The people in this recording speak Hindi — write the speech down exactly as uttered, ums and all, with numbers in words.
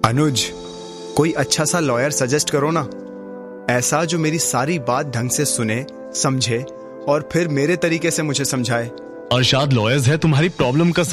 अनुज, कोई अच्छा सा लॉयर सजेस्ट करो ना, ऐसा जो मेरी सारी बात ढंग से सुने, समझे और फिर मेरे तरीके से मुझे समझाए। अरशाद लॉयर्स है तुम्हारी प्रॉब्लम का